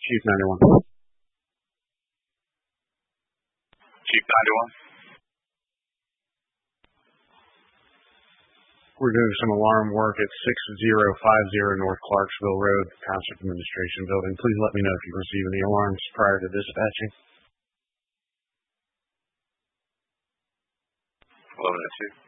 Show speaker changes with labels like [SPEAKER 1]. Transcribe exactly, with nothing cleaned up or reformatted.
[SPEAKER 1] Chief ninety-one.
[SPEAKER 2] Chief ninety-one.
[SPEAKER 1] We're doing some alarm work at six zero five zero North Clarksville Road, Township Administration Building. Please let me know if you receive any alarms prior to dispatching.
[SPEAKER 2] eleven oh two.